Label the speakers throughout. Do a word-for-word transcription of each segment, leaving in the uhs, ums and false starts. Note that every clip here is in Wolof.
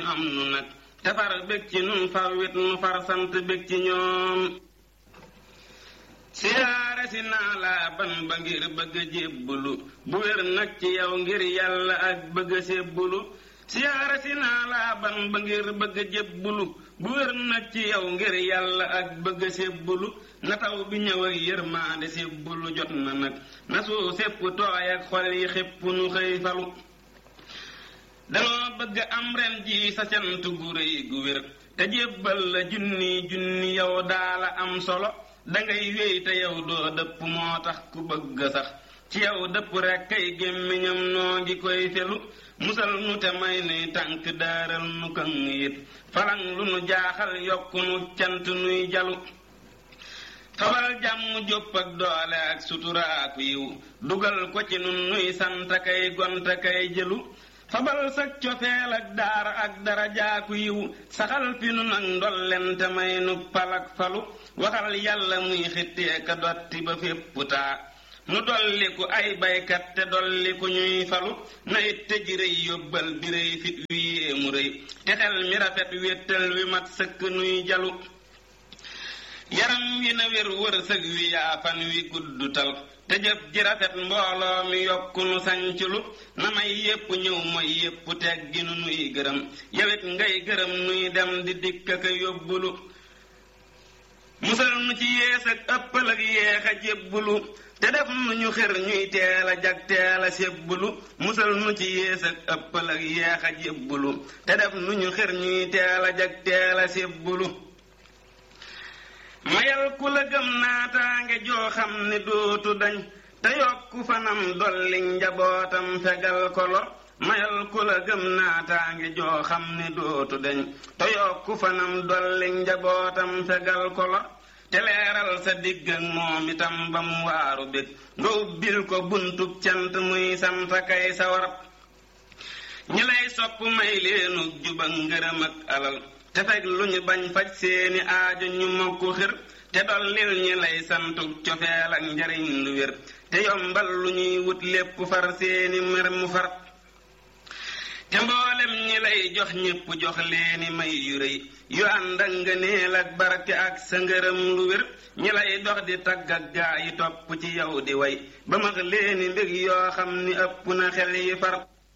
Speaker 1: xam nu nag te far bég ci nun far wit nu far sant bég ci ñoom siyaare si naa laa ban ba ngir bëgg a jébbulu bu wér nag ci yow ngir yàlla ak bëgg a sébbulu siyaare si naa laa ban ba ngir bëgg a jébbulu bu wér nag ci yow ngir yàlla ak bëgg a sébbulu na taw bi ñëw ak yërmaande sébbulu jot na nag na suu sépp tooy ak xol yi xépp nu xëy falu danoo bëgg am ren ji sa cant gu rëy gu wér te jébbal la junni junni yow daala am solo dangay wéy te yow doo dëpp moo tax ku bëgg sax ci yow dëpp rekk kay gémmiñam noo ngi koy felu musal nu te may nuy tànk daaral nu kan yit falang lu nu jaaxal yokk nu cant nuy jalu xabal jàmm jópp ak doole ak sutura ak yiw dugal ko ci nun nuy sant kay gont kay jëlu fabal sak cofeel ak daara ak darajaaku yiw saxal fi nu nag ndolleen te may nu palak falu waxal yàlla muy xittee ka dotti ba fépp taa nu dolliku ay baykat te dolliku ñuy falu na it te ji rëy yóbbal bi rëy fit wi yéemu rëy te xel mi rafet wéttal wi mat sëkk nuy jalu yaram wi na wér wërsëg wi yaafan wi guddutal te jëf ji rafet mbooloo mi yokku nu sanculu na may yépp ñëw mooy yépp teggi nu nuy gërëm yawit ngay gërëm nuy dem di dikk ak yóbbulu musal nu ci yees ak ëppal ak yeex a jébbulu te def nu ñu xër ñuy teel a jag teel a sébbulu musal nu ci yees ak ëppal ak yeex a jébbulu te def nu ñu xër ñuy teel a jag teel a sébbulu mayal ku la gëm naataange joo xam ne dootu dañ te yokku fanam dolli njabootam fegal ko lor mayal ku la gëm naataange joo xam ne dootu dañ te yokku fanam dolli njabootam fegal ko lor te leeral sa digg ak moom itam ba mu waaru bég nga ubbil ko buntub cant muy sant kay sawar ñi lay sopp may leenu jub ak ngërëm ak alal te fekk lu ñu bañ faj seeni aajo ñu mokku xir te dollil ñi lay santuk cofeel ak njariñ lu wér te yombal lu ñuy wut lépp far seeni mer mu far te mboolem ñi lay jox ñépp jox leeni may yu rëy yu ànd ak ngëneel ak barke ak sa ngërëm lu wér ñi lay dox di tagg ak gaa yi topp ci yow di way ba max leeni mbég yoo xam ni ëpp na xel yi far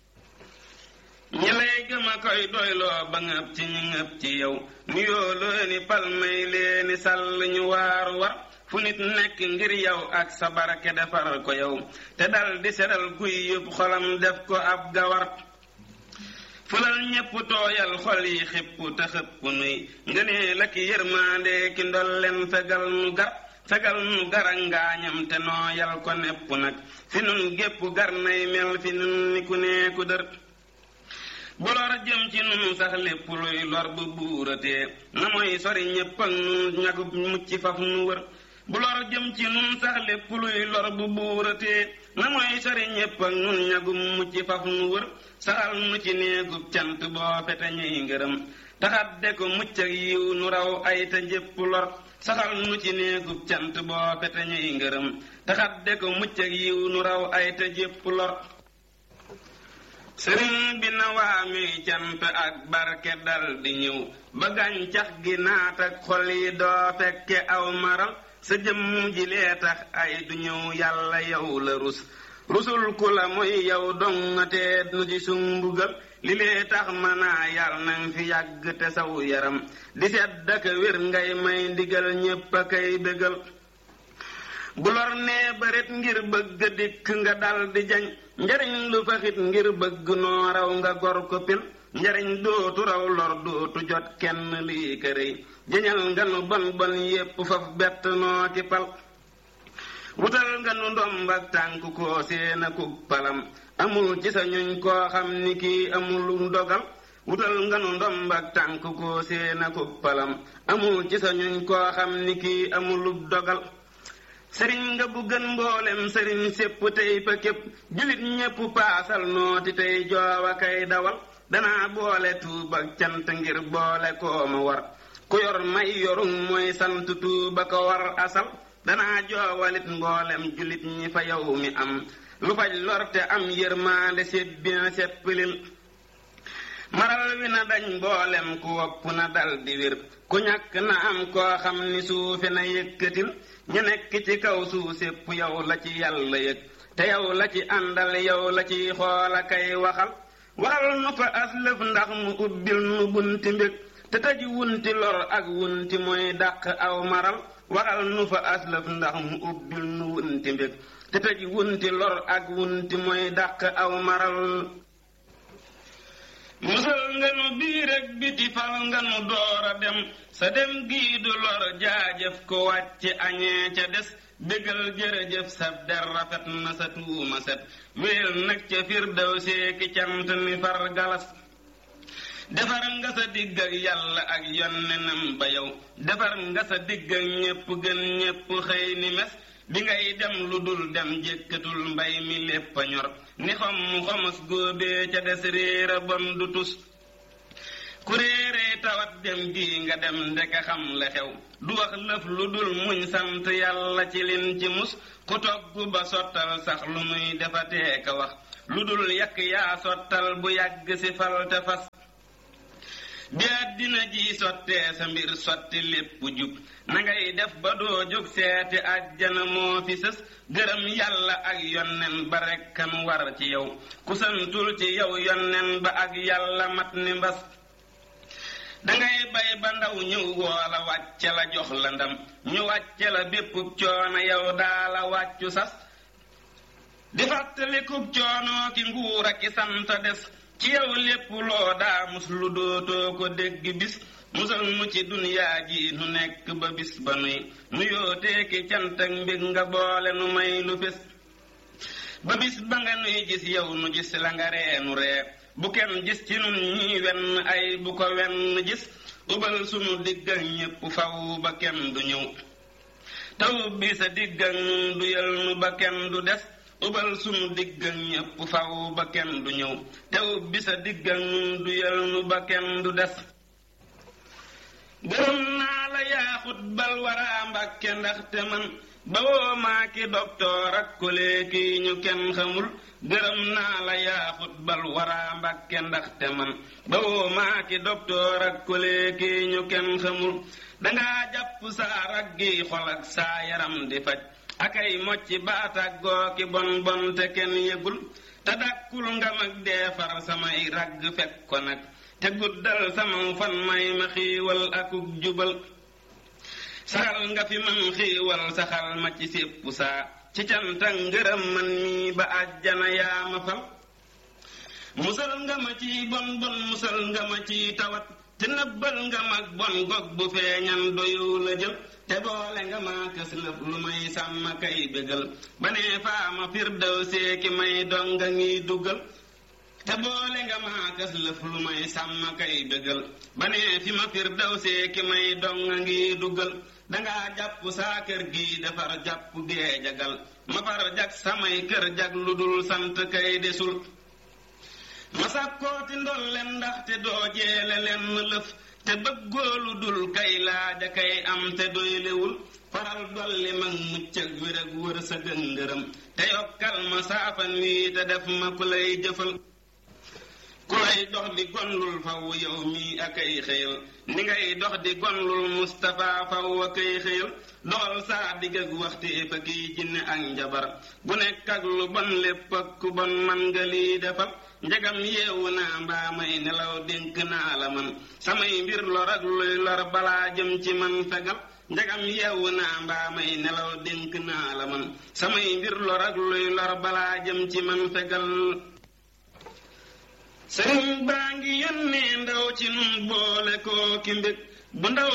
Speaker 1: ñi lay gëm a koy doyloo ba ngëp ci ñu ngëp ci yow nu yooloo ni pal may leeni sàll ñu waaru war fu nit nekk ngir yow ak sa barke defar ko yow te dal di seral guy yëpp xolam def ko ab gawar fulal ñépp tooyal xol yi xépp te xëpp nuy ngënee la ki yërmaande ki ndolleen fegal nu gar fegal nu gara ngaañam te nooyal ko nepp nag fi nun gépp gar nay mel fi nun ni ku neeku dër bu lor jëm ci nun sax lépp luy lor bu buuratee na mooy sori ñépp ak nun ñagu mucc faf nu wër bu lor jëm ci nun sax lépp luy lor bu buuratee na mooy sori ñépp ak nun ñagu mucc faf nu wër saxal nu ci néegub cant boo fete ñuy ngërëm taxadde ko mucc ak yiw nu raw ay te njépp lor saxal nu ci néegub cant boo fete ñuy ngërëm taxadde ko mucc ak yiw nu raw ay te njépp lor sëriñ bi na waa mi cant ak barke dal di ñëw ba gàncax gi naat ak xol yi doo fekke aw maral sa jëmm ji lee tax ay du ñëw yàlla yow la rus rusul ku la mooy yow dongatee nu ci sumbugal li lee tax manaa yàlla nang fi yàgg te saw yaram di sedd ak wér ngay may ndigal ñépp a kay bégal bu lor nee baret ngir bëgg dikk nga dal di jañ njariñ lu faxit ngir bëgg noo raw nga gor ko pil njariñ dootu raw lor dootu jot kenn lii kërëy jañal nga nu bon bon yépp faf bett noo ki pal wutal nga nu ndomb ak tànk koo seen akub palam amul ci sa ñuñ koo xam ni kii amul dogal wutal nga nu ndomb ak tànk koo seen akub palam amul ci sa ñuñ koo xam ni kii amul dogal sëriñ nga bu gën mboolem sëriñ sépp tey fa képp julit ñépp paasal nooti tey joowa kay dawal danaa boole tuuba cant ngir boole koo ma war ku yor may yorum mooy sant tuuba ko war asal danaa joowalit mboolem julit ñi fa yow mi am lu faj lorte am yërmaande séet bien seppilil maral wi na dañ mboolem ku wopp na dal di wér ku ñàkk na am koo xam ni suufe na yëkkatil ñu nekk ci kaw suuf sépp yow la ci yàlla yëg te yow la ci àndal yow la ci xoola kay waxal waxal nu fa aslëf ndax mu ubbil nu bunti mbég te tëj wunti lor ak wunti mooy dàq aw maral waxal nu fa aslëf ndax mu ubbil nu wunti mbég te tëj wunti lor ak wunti mooy dàq aw maral musal nga nu biir ak biti fal nga nu door a dem sa dem gii du lor jaajëf ko wàcc añee ca des bégal jërëjëf sab der rafet na sa tuuma set wéel nag ca firdaw seeki cant ni far galas defar nga sa digg ak yàlla ak yonnenam ba yow defar nga sa digg ak ñépp gën ñépp xëy ni mes bi ngay dem lu dul dem jékkatul mbay mi lépp a ñor ni xom mu xomos góobee ca des réer a bon du tus ku réeree tawat dem gi nga dem ndeka xam la xew du wax lëf lu dul muñ sant yàlla ci lin ci mus ku togg ba sottal sax lu muy defatee ka wax lu dul yàq yaa sottal bu yàgg si fal te fas bi àddina ji sottee sa mbir sotti lépp jub na ngay def ba doo jóg seeti àjjana moo fi sës gërëm yàlla ak yonnen ba rekkan war ci yow ku santul ci yow yonnen ba ak yàlla mat ni mbas dangay bay ba ndaw ñëw woola wàcce la jox la ndam ñu wàcce la béppub coono yow daala wàccu sas di fàttalikub coono ki nguur ak i sant des ci yow lépp loo daa mus lu dootoo ko dégg bis musal mu ci dunyaa ji nu nekk ba bis ba nuy nu yootee ki cant ak mbég nga boole nu may lu fés ba bis ba nga nuy gis yow nu gis la nga reenu ree bu kenn gis ci nun ñi wenn ay bu ko wenn gis ubal sunu digg ak ñépp faw ba kenn du ñëw taw bi sa digg ak nun du yal nu ba kenn du des ubal sunu digg ak ñépp faw ba kenn du ñëw taw bi sa digg ak nun du yal nu ba kenn du des gërëm naa la yaa xutbal waraa Mbàkke ndaxte man ba woo maa ki doktoor ak kolee kii ñu kenn xamul gërëm naa la yaa xutbal waraa Mbàkke ndaxte man ba woo maa ki doktoor ak kolee kii ñu kenn xamul dangaa jàpp saa raggi xol ak saa yaram di faj akay mocci baataak gooki bon bon te kenn yëgul te dàkkul nga mag deefar samay ragg fekk ko nag te guddal sama fan may ma xiiwal akuk jubal saxal nga fi man xiiwal saxal ma ci sépp saa ci cant ak ngërëm man mii ba àjjana yaa ma fal musal nga ma ci bon bon musal nga ma ci tawat te nëbbal nga mag bon gog bu feeñan doyu la jël te boole nga ma kës lëf lu may sàmm kay bégal ba nee faama firdaw seeki may donga ngi dugal te boole nga ma kës lëf lu may sàmm kay bégal ba nee fi ma firdaw seeki may donga ngi dugal dangaa jàpp saa kër gi defar jàpp gee jagal ma far jag samay kër jag lu dul sant kay desul ma sàkkooti ndolleen ndaxte doo jeele leen lëf te bëggoo lu dul kay laaja kay am te doylewul faral dolli mag mucc ak wér ak wër sa gëngërëm te yokkal ma saafan wii te def ma ku lay jëfal ku lay dox di gonlul faw yow mii akay xëyal ni ngay dox di gonlul Mustafa faw akay xëyal doxal saa digg ak waxti fa kiy jinne ak njabar bu nekk ak lu bon lépp ak ku bon man nga lii defal njagam yeewu naa mbaa may nelaw dénk naa la man samay mbir lor ak luy lor balaa jëm ci man fegal njagam yeewu naa mbaa may nelaw dénk naa la man samay mbir lor ak luy lor balaa jëm ci man fegal sëriñ baa ngi yónnee ndaw ci nun boole koo ki mbég bu ndaw